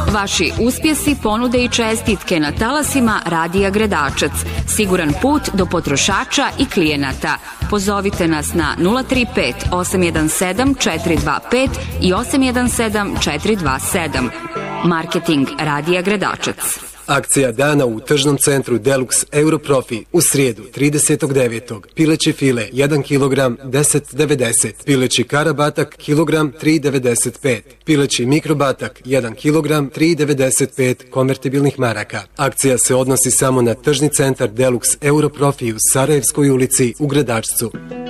Vaši uspjesi, ponude i čestitke na talasima Radija Gredačac. Siguran put do potrošača i klijenata. Pozovite nas na 035 817 425 i 817 427. Marketing Radija Gredačac. Akcija dana u tržnom centru Deluxe Europrofi u srijedu 30.9. Pileći file 1 kg 10,90. Pileći karabatak kilogram 3,95. Pileći mikrobatak 1 kg 3,95 konvertibilnih maraka. Akcija se odnosi samo na tržni centar Deluxe Europrofi u Sarajevskoj ulici u Gredačcu.